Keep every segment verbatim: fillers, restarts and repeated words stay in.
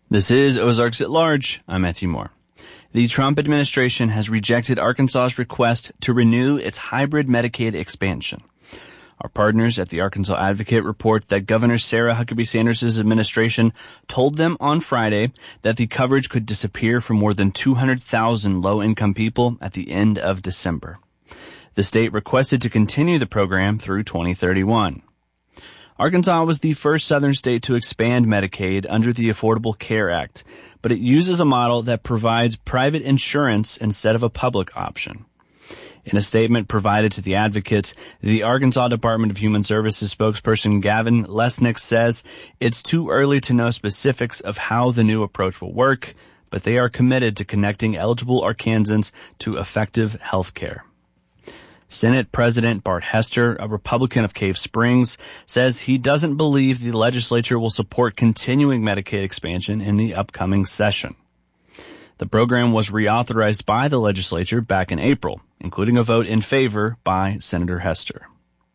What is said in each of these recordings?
This is Ozarks at Large. I'm Matthew Moore. The Trump administration has rejected Arkansas's request to renew its hybrid Medicaid expansion. Our partners at the Arkansas Advocate report that Governor Sarah Huckabee Sanders' administration told them on Friday that the coverage could disappear for more than two hundred thousand low-income people at the end of December. The state requested to continue the program through twenty thirty-one. Arkansas was the first southern state to expand Medicaid under the Affordable Care Act, but it uses a model that provides private insurance instead of a public option. In a statement provided to the Advocate, the Arkansas Department of Human Services spokesperson Gavin Lesnick says it's too early to know specifics of how the new approach will work, but they are committed to connecting eligible Arkansans to effective health care. Senate President Bart Hester, a Republican of Cave Springs, says he doesn't believe the legislature will support continuing Medicaid expansion in the upcoming session. The program was reauthorized by the legislature back in April, including a vote in favor by Senator Hester.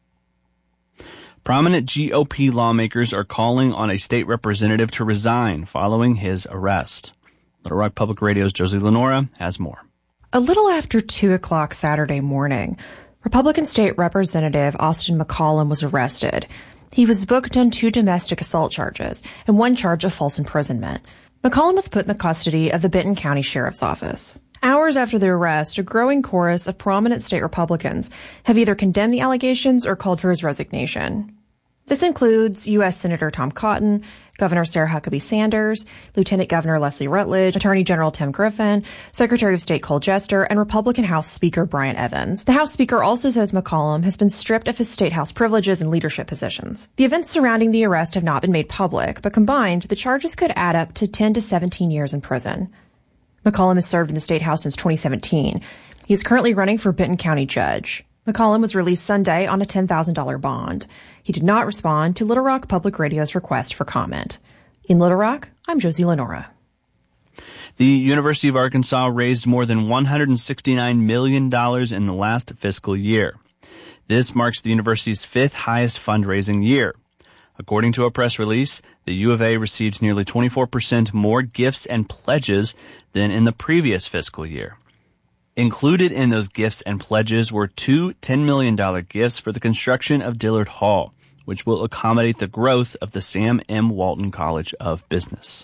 Prominent G O P lawmakers are calling on a state representative to resign following his arrest. Little Rock Public Radio's Josie Lenora has more. A little after two o'clock Saturday morning, Republican State Representative Austin McCollum was arrested. He was booked on two domestic assault charges and one charge of false imprisonment. McCollum was put in the custody of the Benton County Sheriff's Office. Hours after the arrest, a growing chorus of prominent state Republicans have either condemned the allegations or called for his resignation. This includes U S Senator Tom Cotton, Governor Sarah Huckabee Sanders, Lieutenant Governor Leslie Rutledge, Attorney General Tim Griffin, Secretary of State Cole Jester, and Republican House Speaker Brian Evans. The House Speaker also says McCollum has been stripped of his state house privileges and leadership positions. The events surrounding the arrest have not been made public, but combined, the charges could add up to ten to seventeen years in prison. McCollum has served in the State House since twenty seventeen. He is currently running for Benton County Judge. McCollum was released Sunday on a ten thousand dollars bond. He did not respond to Little Rock Public Radio's request for comment. In Little Rock, I'm Josie Lenora. The University of Arkansas raised more than one hundred sixty-nine million dollars in the last fiscal year. This marks the university's fifth highest fundraising year. According to a press release, the U of A received nearly twenty-four percent more gifts and pledges than in the previous fiscal year. Included in those gifts and pledges were two ten million dollars gifts for the construction of Dillard Hall, which will accommodate the growth of the Sam M. Walton College of Business.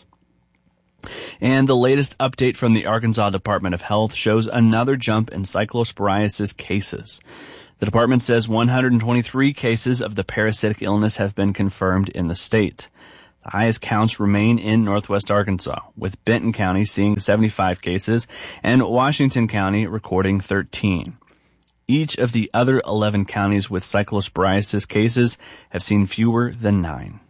And the latest update from the Arkansas Department of Health shows another jump in cyclosporiasis cases. The department says one hundred twenty-three cases of the parasitic illness have been confirmed in the state. The highest counts remain in northwest Arkansas, with Benton County seeing seventy-five cases and Washington County recording thirteen. Each of the other eleven counties with cyclosporiasis cases have seen fewer than nine.